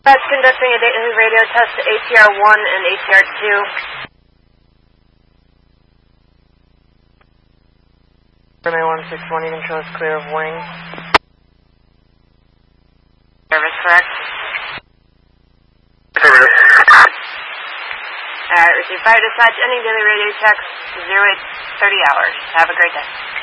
That's conducting a daily radio test to ATR-1 and ATR-2. Runway 161, you can show us clear of wing. Service, correct? Affirmative. Alright, receive fire dispatch, ending daily radio checks, 0830 hours. Have a great day.